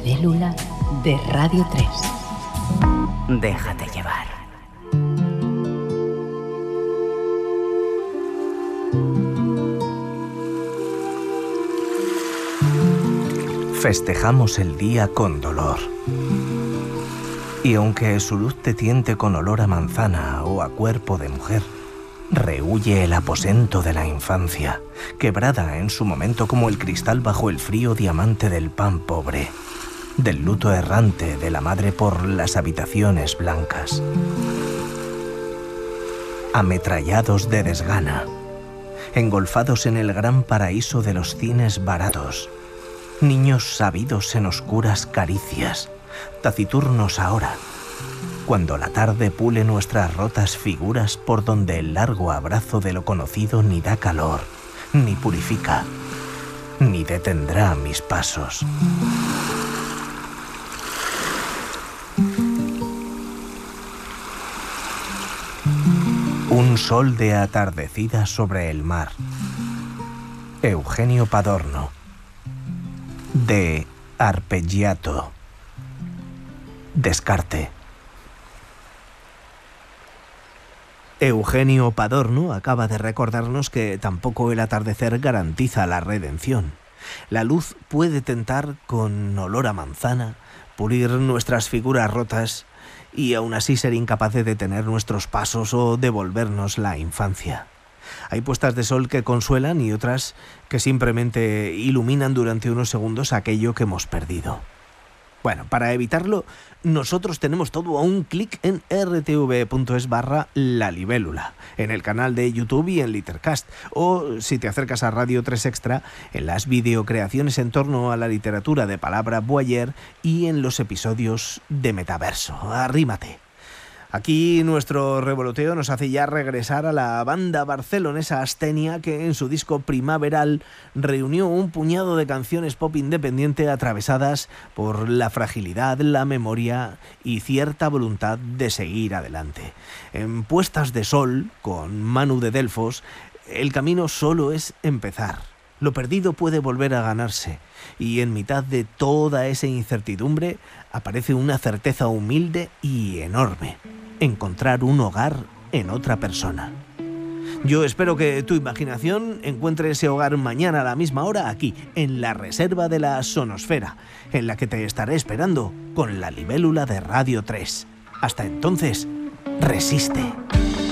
libélula de Radio 3. Déjate llevar. Festejamos el día con dolor. Y aunque su luz te tiente con olor a manzana o a cuerpo de mujer, rehuye el aposento de la infancia, quebrada en su momento como el cristal bajo el frío diamante del pan pobre, del luto errante de la madre por las habitaciones blancas. Ametrallados de desgana, engolfados en el gran paraíso de los cines baratos, niños sabidos en oscuras caricias, taciturnos ahora, cuando la tarde pule nuestras rotas figuras por donde el largo abrazo de lo conocido ni da calor, ni purifica, ni detendrá mis pasos. Un sol de atardecida sobre el mar. Eugenio Padorno. De Arpeggiato. Descarte. Eugenio Padorno acaba de recordarnos que tampoco el atardecer garantiza la redención. La luz puede tentar con olor a manzana, pulir nuestras figuras rotas y aún así ser incapaz de detener nuestros pasos o devolvernos la infancia. Hay puestas de sol que consuelan y otras que simplemente iluminan durante unos segundos aquello que hemos perdido. Bueno, para evitarlo, nosotros tenemos todo a un clic en rtv.es/La Libélula, en el canal de YouTube y en Litercast, o si te acercas a Radio 3 Extra, en las videocreaciones en torno a la literatura de palabra Boyer y en los episodios de Metaverso. Arrímate. Aquí nuestro revoloteo nos hace ya regresar a la banda barcelonesa Astenia, que en su disco Primaveral reunió un puñado de canciones pop independiente atravesadas por la fragilidad, la memoria y cierta voluntad de seguir adelante. En Puestas de Sol, con Manu de Delfos, el camino solo es empezar. Lo perdido puede volver a ganarse, y en mitad de toda esa incertidumbre aparece una certeza humilde y enorme: encontrar un hogar en otra persona. Yo espero que tu imaginación encuentre ese hogar mañana a la misma hora aquí, en la reserva de la Sonosfera, en la que te estaré esperando con la libélula de Radio 3. Hasta entonces, resiste.